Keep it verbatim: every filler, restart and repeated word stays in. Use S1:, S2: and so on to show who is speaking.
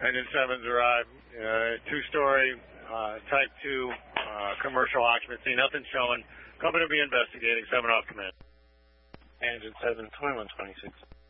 S1: Engine seven's arrived, uh, two-story, uh, type two, uh, commercial occupancy, nothing showing. Company will be investigating, seven off command.
S2: Engine seven, twenty-one twenty-six.